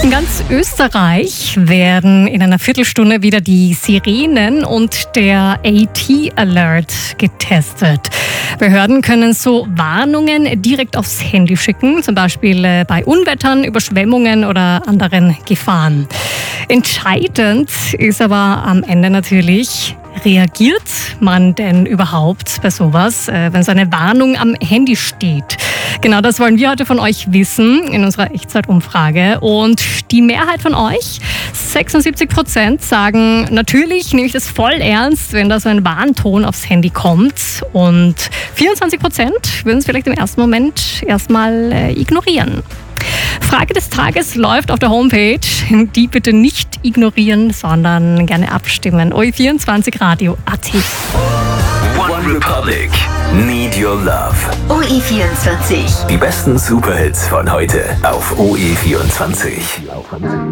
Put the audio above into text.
In ganz Österreich werden in einer Viertelstunde wieder die Sirenen und der AT-Alert getestet. Behörden können so Warnungen direkt aufs Handy schicken, zum Beispiel bei Unwettern, Überschwemmungen oder anderen Gefahren. Entscheidend ist aber am Ende natürlich, reagiert man denn überhaupt bei sowas, wenn so eine Warnung am Handy steht? Genau das wollen wir heute von euch wissen in unserer Echtzeitumfrage. Und die Mehrheit von euch, 76%, sagen, natürlich nehme ich das voll ernst, wenn da so ein Warnton aufs Handy kommt. Und 24% würden es vielleicht im ersten Moment erstmal ignorieren. Frage des Tages läuft auf der Homepage. Die bitte nicht ignorieren, sondern gerne abstimmen. OE24radio.at. One Republic, Need Your Love. OE24. Die besten Superhits von heute auf OE24.